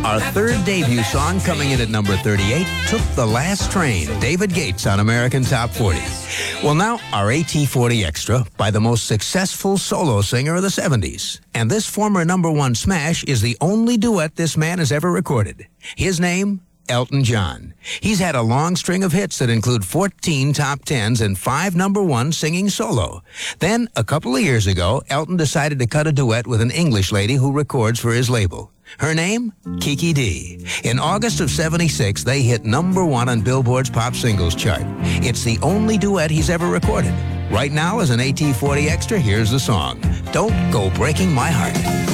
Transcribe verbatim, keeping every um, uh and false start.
Our third debut song, coming in at number thirty-eight, Took the Last Train, David Gates on American Top forty. Well, now, our A T forty Extra by the most successful solo singer of the seventies. And this former number one smash is the only duet this man has ever recorded. His name, Elton John. He's had a long string of hits that include fourteen top tens and five number ones singing solo. Then, a couple of years ago, Elton decided to cut a duet with an English lady who records for his label. Her name? Kiki Dee. In August of seventy-six, they hit number one on Billboard's Pop Singles chart. It's the only duet he's ever recorded. Right now, as an A T forty Extra, here's the song, Don't Go Breaking My Heart.